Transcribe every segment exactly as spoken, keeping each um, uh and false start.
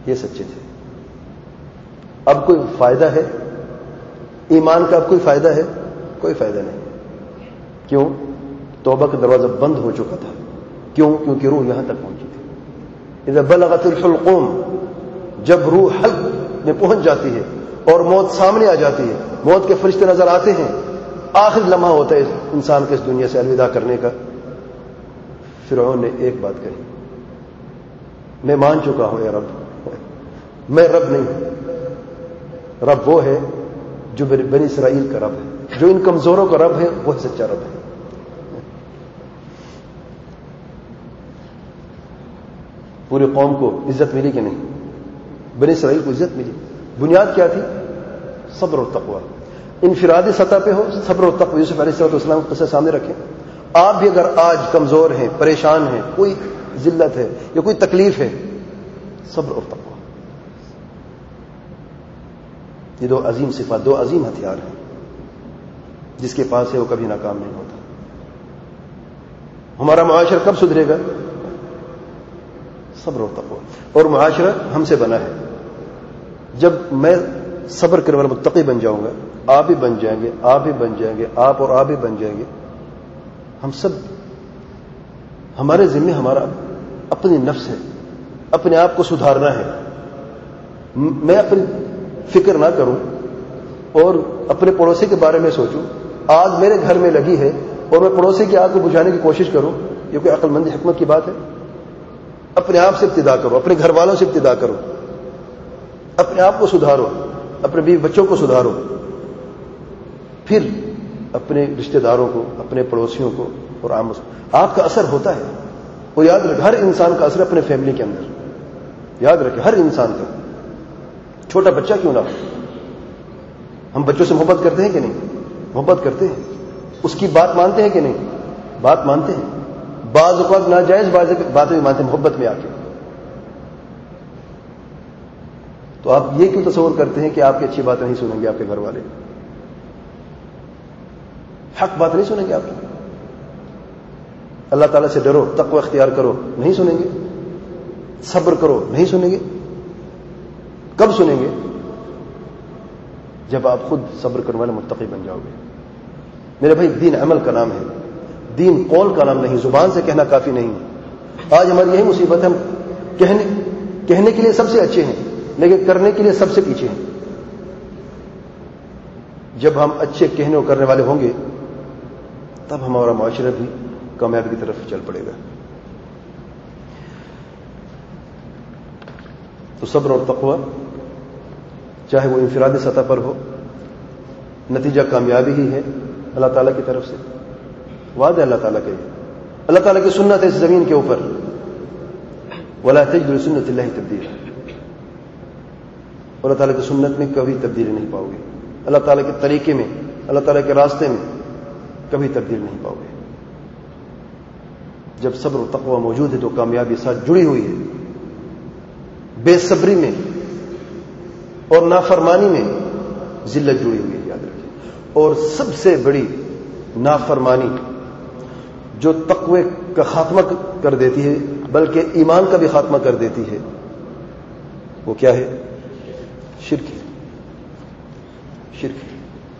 یہ سچے تھے. اب کوئی فائدہ ہے ایمان کا؟ اب کوئی فائدہ ہے؟ کوئی فائدہ نہیں. کیوں؟ توبہ کا دروازہ بند ہو چکا تھا. کیوں؟ کیونکہ روح یہاں تک پہنچی تھی. اذا بلغت الحلقوم، جب روح حلق میں پہنچ جاتی ہے اور موت سامنے آ جاتی ہے، موت کے فرشتے نظر آتے ہیں، آخر لمحہ ہوتا ہے انسان کے اس دنیا سے الوداع کرنے کا. فرعون نے ایک بات کہی، میں مان چکا ہوں اے رب، میں رب نہیں ہوں. رب وہ ہے جو بنی اسرائیل کا رب ہے، جو ان کمزوروں کا رب ہے، وہ سچا رب ہے. پوری قوم کو عزت ملی کہ نہیں؟ بنی اسرائیل کو عزت ملی. بنیاد کیا تھی؟ صبر اور تقوی. انفرادی سطح پہ ہو صبر اور تقوی. یوسف علیہ السلام کو قصہ سامنے رکھیں. آپ بھی اگر آج کمزور ہیں، پریشان ہیں، کوئی ذلت ہے یا کوئی تکلیف ہے، صبر اور تقوی، یہ دو عظیم صفات، دو عظیم ہتھیار ہیں. جس کے پاس ہے وہ کبھی ناکام نہیں ہوتا. ہمارا معاشرہ کب سدھرے گا؟ صبر اور تقوی. اور معاشرہ ہم سے بنا ہے. جب میں صبر کرنے والا متقی بن جاؤں گا، آپ بھی بن جائیں گے، آپ بھی بن جائیں گے، آپ اور آپ بھی بن جائیں گے. ہم سب، ہمارے ذمہ ہمارا اپنی نفس ہے، اپنے آپ کو سدھارنا ہے. میں اپنی فکر نہ کروں اور اپنے پڑوسی کے بارے میں سوچوں. آگ میرے گھر میں لگی ہے اور میں پڑوسی کی آگ کو بجھانے کی کوشش کروں، یہ کوئی عقل مند حکمت کی بات ہے؟ اپنے آپ سے ابتدا کرو، اپنے گھر والوں سے ابتدا کرو، اپنے آپ کو سدھارو، اپنے بیوی بچوں کو سدھارو، پھر اپنے رشتہ داروں کو، اپنے پڑوسیوں کو اور عام. آپ کا اثر ہوتا ہے. وہ یاد رکھے، ہر انسان کا اثر اپنے فیملی کے اندر. یاد رکھے، ہر انسان کا، چھوٹا بچہ کیوں نہ ہو. ہم بچوں سے محبت کرتے ہیں کہ نہیں؟ محبت کرتے ہیں. اس کی بات مانتے ہیں کہ نہیں؟ بات مانتے ہیں. بعض اوقات ناجائز بعض باتیں بھی مانتے ہیں محبت میں آ کے. تو آپ یہ کیوں تصور کرتے ہیں کہ آپ کی اچھی بات نہیں سنیں گے آپ کے گھر والے؟ حق بات نہیں سنیں گے آپ کی. اللہ تعالیٰ سے ڈرو، تقوی اختیار کرو، نہیں سنیں گے. صبر کرو، نہیں سنیں گے. کب سنیں گے؟ جب آپ خود صبر کرنے والے متقی بن جاؤ گے. میرے بھائی، دین عمل کا نام ہے، دین قول کا نام نہیں. زبان سے کہنا کافی نہیں. آج ہماری یہی مصیبت ہے، ہم کہنے کہنے کے لیے سب سے اچھے ہیں لیکن کرنے کے لیے سب سے پیچھے ہیں. جب ہم اچھے کہنے اور کرنے والے ہوں گے تب ہمارا معاشرہ بھی کامیابی کی طرف چل پڑے گا. تو صبر اور تقوی، چاہے وہ انفرادی سطح پر ہو، نتیجہ کامیابی ہی ہے اللہ تعالیٰ کی طرف سے. وعدہ اللہ تعالیٰ کے، اللہ تعالیٰ کی سنت ہے اس زمین کے اوپر. ولا تجد لسنت اللہ تبدیلا. اللہ تعالیٰ کی سنت میں کبھی تبدیلی نہیں پاؤ گے. اللہ تعالیٰ کے طریقے میں، اللہ تعالیٰ کے راستے میں کبھی تبدیل نہیں پاؤ گے. جب صبر و تقوی موجود ہے تو کامیابی ساتھ جڑی ہوئی ہے. بے صبری میں اور نافرمانی میں ذلت جڑی ہوئی ہے، یاد رکھیں. اور سب سے بڑی نافرمانی جو تقوی کا خاتمہ کر دیتی ہے بلکہ ایمان کا بھی خاتمہ کر دیتی ہے، وہ کیا ہے؟ شرک ہے. شرک ہے.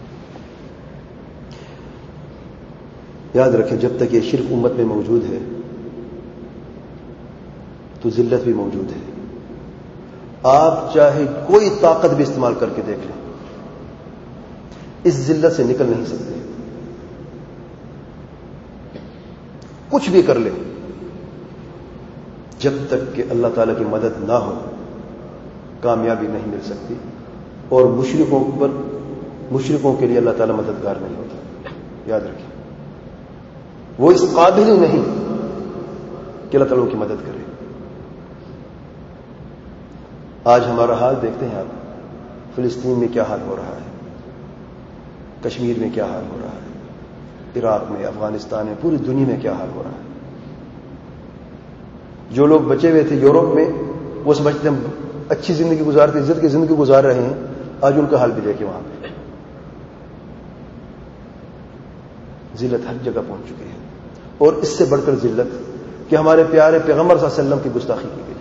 یاد رکھیں، جب تک یہ شرک امت میں موجود ہے تو ذلت بھی موجود ہے. آپ چاہے کوئی طاقت بھی استعمال کر کے دیکھ لیں، اس ذلت سے نکل نہیں سکتے. کچھ بھی کر لیں، جب تک کہ اللہ تعالیٰ کی مدد نہ ہو کامیابی نہیں مل سکتی. اور مشرکوں پر مشرکوں کے لیے اللہ تعالیٰ مددگار نہیں ہوتا. یاد رکھیں، وہ اس قابل ہی نہیں کہ اللہ تعالیٰ کی مدد کرے. آج ہمارا حال دیکھتے ہیں آپ، فلسطین میں کیا حال ہو رہا ہے، کشمیر میں کیا حال ہو رہا ہے، عراق میں، افغانستان میں، پوری دنیا میں کیا حال ہو رہا ہے. جو لوگ بچے ہوئے تھے یورپ میں، وہ سمجھتے ہیں اچھی زندگی گزارتے، عزت کی زندگی گزار رہے ہیں. آج ان کا حال بھی دیکھیں، وہاں پہ ذلت ہر جگہ پہنچ چکی ہے. اور اس سے بڑھ کر ذلت کہ ہمارے پیارے پیغمبر صلی اللہ علیہ وسلم کی گستاخی کی گئی.